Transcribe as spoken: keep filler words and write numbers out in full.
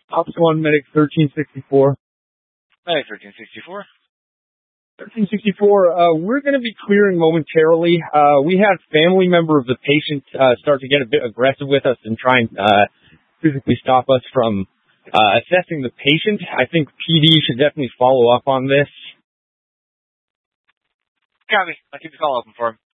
Officer one, Medic thirteen sixty-four. Medic thirteen sixty-four. thirteen sixty-four, uh, we're going to be clearing momentarily. Uh, we had a family member of the patient uh, start to get a bit aggressive with us and try and uh, physically stop us from uh, assessing the patient. I think P D should definitely follow up on this. Copy. I'll keep the call open for him.